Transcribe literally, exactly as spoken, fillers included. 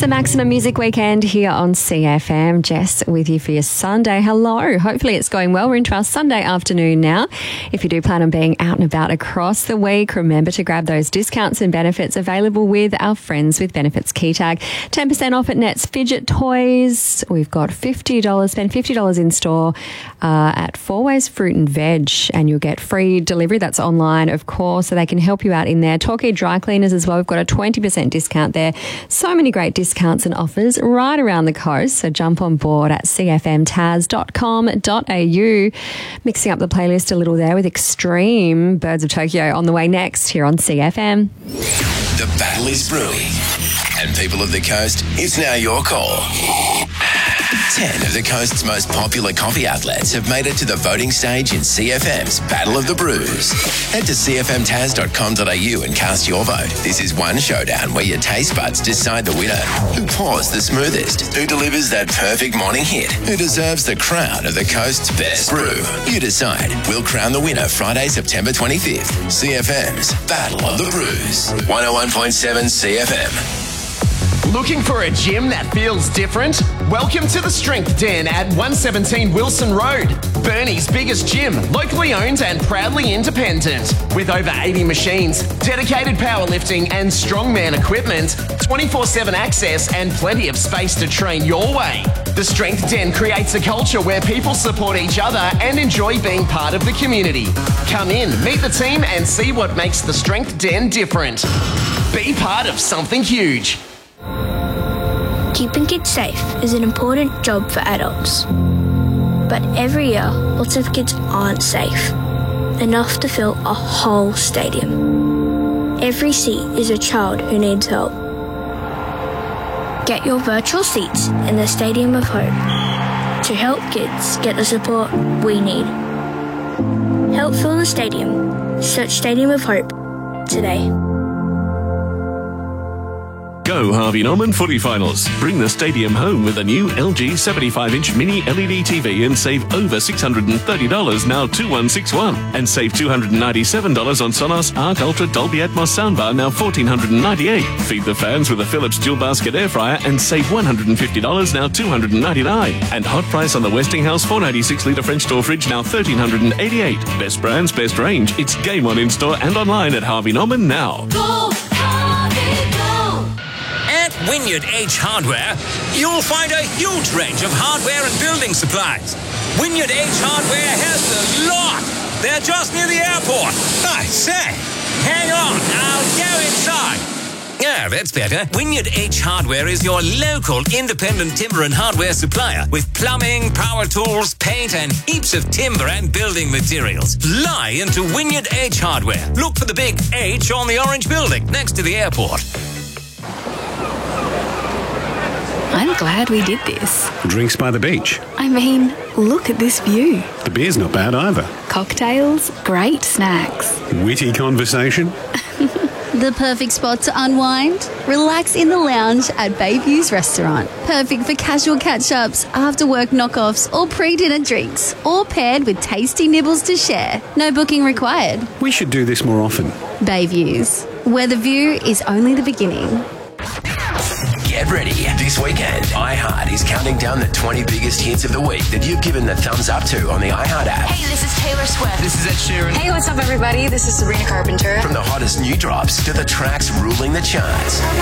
the Maximum Music Weekend here on C F M. Jess with you for your Sunday. Hello. Hopefully it's going well. We're into our Sunday afternoon now. If you do plan on being out and about across the week, remember to grab those discounts and benefits available with our friends with Benefits Keytag. ten percent off at Nets Fidget Toys. We've got fifty dollars. Spend fifty dollars in store uh, at Four Ways Fruit and Veg, and you'll get free delivery. That's online, of course, so they can help you out in there. Torquay Dry Cleaners as well. We've got a twenty percent discount there. So many great discounts and offers right around the coast. So jump on board at c f m taz dot com dot a u. Mixing up the playlist a little there with Extreme. Birds of Tokyo on the way next here on C F M. The battle is brewing. And people of the coast, it's now your call. Ten of the coast's most popular coffee outlets have made it to the voting stage in C F M's Battle of the Brews. Head to c f m taz dot com dot a u and cast your vote. This is one showdown where your taste buds decide the winner. Who pours the smoothest? Who delivers that perfect morning hit? Who deserves the crown of the coast's best brew? You decide. We'll crown the winner Friday, September twenty-fifth. C F M's Battle of the Brews. one oh one point seven C F M. Looking for a gym that feels different? Welcome to the Strength Den at one seventeen Wilson Road. Burnie's biggest gym, locally owned and proudly independent. With over eighty machines, dedicated powerlifting and strongman equipment, twenty-four seven access and plenty of space to train your way. The Strength Den creates a culture where people support each other and enjoy being part of the community. Come in, meet the team and see what makes the Strength Den different. Be part of something huge. Keeping kids safe is an important job for adults. But every year, lots of kids aren't safe enough to fill a whole stadium. Every seat is a child who needs help. Get your virtual seats in the Stadium of Hope to help kids get the support we need. Help fill the stadium. Search Stadium of Hope today. Go Harvey Norman Footy Finals. Bring the stadium home with a new L G seventy-five inch mini L E D T V and save over six hundred thirty dollars, now two one six one. And save two hundred ninety-seven dollars on Sonos Arc Ultra Dolby Atmos soundbar, now one thousand four hundred ninety-eight dollars. Feed the fans with a Philips dual basket air fryer and save one hundred fifty dollars, now two hundred ninety-nine dollars. And hot price on the Westinghouse four ninety-six litre French door fridge, now one thousand three hundred eighty-eight dollars. Best brands, best range. It's game on in store and online at Harvey Norman now. Go, Harvey, go! At Wynyard H Hardware, you'll find a huge range of hardware and building supplies. Wynyard H Hardware has the lot. They're just near the airport. I say, hang on, I'll go inside. Yeah, that's better. Wynyard H Hardware is your local independent timber and hardware supplier with plumbing, power tools, paint, and heaps of timber and building materials. Fly into Wynyard H Hardware. Look for the big H on the orange building next to the airport. I'm glad we did this. Drinks by the beach. I mean, look at this view. The beer's not bad either. Cocktails, great snacks. Witty conversation. The perfect spot to unwind? Relax in the lounge at Bayview's Restaurant. Perfect for casual catch-ups, after-work knockoffs, or pre-dinner drinks. All paired with tasty nibbles to share. No booking required. We should do this more often. Bayview's, where the view is only the beginning. Get ready. This weekend, iHeart is counting down the twenty biggest hits of the week that you've given the thumbs up to on the iHeart app. Hey, this is Taylor Swift. This is Ed Sheeran. Hey, what's up, everybody? This is Sabrina Carpenter. From the hottest new drops to the tracks ruling the charts.